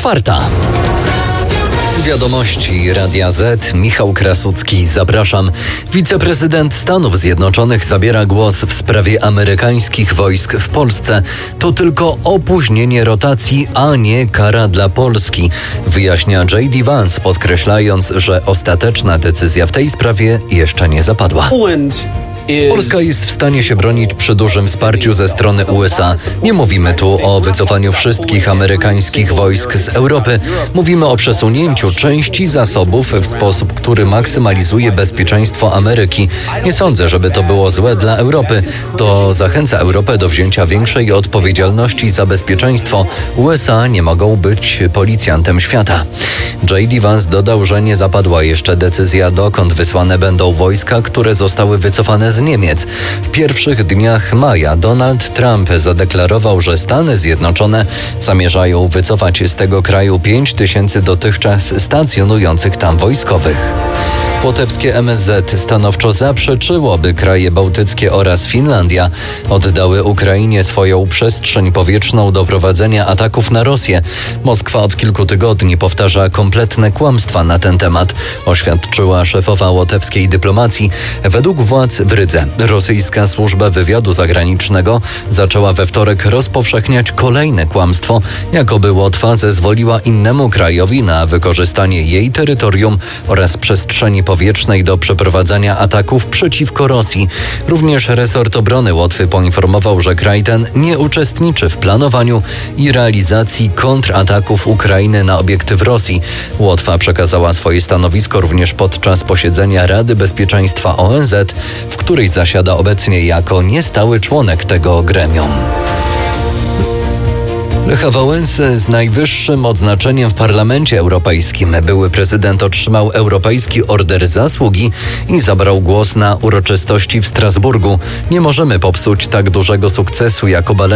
4. Wiadomości Radia Z. Michał Krasucki, zapraszam. Wiceprezydent Stanów Zjednoczonych zabiera głos w sprawie amerykańskich wojsk w Polsce. To tylko opóźnienie rotacji, a nie kara dla Polski, wyjaśnia J.D. Vance, podkreślając, że ostateczna decyzja w tej sprawie jeszcze nie zapadła. Polska jest w stanie się bronić przy dużym wsparciu ze strony USA. Nie mówimy tu o wycofaniu wszystkich amerykańskich wojsk z Europy. Mówimy o przesunięciu części zasobów w sposób, który maksymalizuje bezpieczeństwo Ameryki. Nie sądzę, żeby to było złe dla Europy. To zachęca Europę do wzięcia większej odpowiedzialności za bezpieczeństwo. USA nie mogą być policjantem świata. J.D. Vance dodał, że nie zapadła jeszcze decyzja, dokąd wysłane będą wojska, które zostały wycofane z Niemiec. W pierwszych dniach maja Donald Trump zadeklarował, że Stany Zjednoczone zamierzają wycofać z tego kraju 5000 dotychczas stacjonujących tam wojskowych. Łotewskie MSZ stanowczo zaprzeczyło, by kraje bałtyckie oraz Finlandia oddały Ukrainie swoją przestrzeń powietrzną do prowadzenia ataków na Rosję. Moskwa od kilku tygodni powtarza kompletne kłamstwa na ten temat, oświadczyła szefowa łotewskiej dyplomacji. Według władz w Rydze rosyjska służba wywiadu zagranicznego zaczęła we wtorek rozpowszechniać kolejne kłamstwo, jakoby Łotwa zezwoliła innemu krajowi na wykorzystanie jej terytorium oraz przestrzeni powietrznej do przeprowadzania ataków przeciwko Rosji. Również resort obrony Łotwy poinformował, że kraj ten nie uczestniczy w planowaniu i realizacji kontrataków Ukrainy na obiekty w Rosji. Łotwa przekazała swoje stanowisko również podczas posiedzenia Rady Bezpieczeństwa ONZ, w której zasiada obecnie jako niestały członek tego gremium. Lecha Wałęsy z najwyższym odznaczeniem w Parlamencie Europejskim. Były prezydent otrzymał Europejski Order Zasługi i zabrał głos na uroczystości w Strasburgu. Nie możemy popsuć tak dużego sukcesu jak obalenie